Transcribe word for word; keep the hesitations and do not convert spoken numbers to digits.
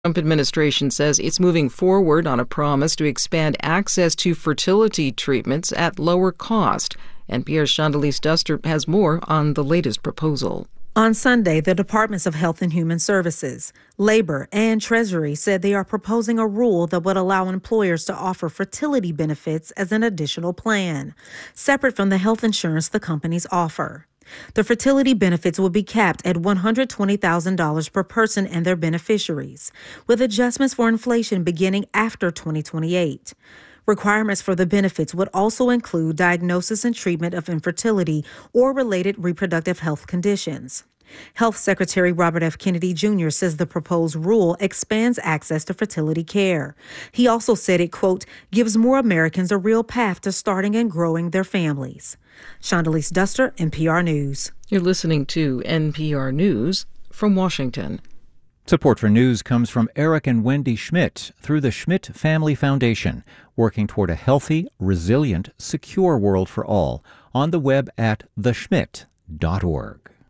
Trump administration says it's moving forward on a promise to expand access to fertility treatments at lower cost. N P R's Chandalise Duster has more on the latest proposal. On Sunday, the Departments of Health and Human Services, Labor, and Treasury said they are proposing a rule that would allow employers to offer fertility benefits as an additional plan, separate from the health insurance the companies offer. The fertility benefits will be capped at one hundred twenty thousand dollars per person and their beneficiaries, with adjustments for inflation beginning after twenty twenty-eight. Requirements for the benefits would also include diagnosis and treatment of infertility or related reproductive health conditions. Health Secretary Robert F. Kennedy Junior says the proposed rule expands access to fertility care. He also said it, quote, gives more Americans a real path to starting and growing their families. Chandalise Duster, N P R News. You're listening to N P R News from Washington. Support for news comes from Eric and Wendy Schmidt through the Schmidt Family Foundation, working toward a healthy, resilient, secure world for all, on the web at the schmidt dot org.